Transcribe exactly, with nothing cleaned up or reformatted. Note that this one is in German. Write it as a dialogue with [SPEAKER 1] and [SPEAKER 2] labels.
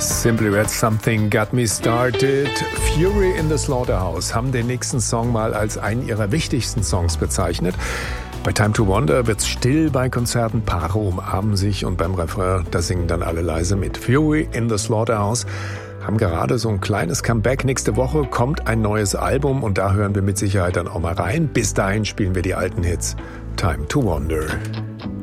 [SPEAKER 1] Simply Red Something Got Me Started. Fury in the Slaughterhouse haben den nächsten Song mal als einen ihrer wichtigsten Songs bezeichnet. Bei Time to Wonder wird's still bei Konzerten, Paare umarmen sich und beim Refrain, da singen dann alle leise mit. Fury in the Slaughterhouse haben gerade so ein kleines Comeback. Nächste Woche kommt ein neues Album und da hören wir mit Sicherheit dann auch mal rein. Bis dahin spielen wir die alten Hits. Time to Wonder.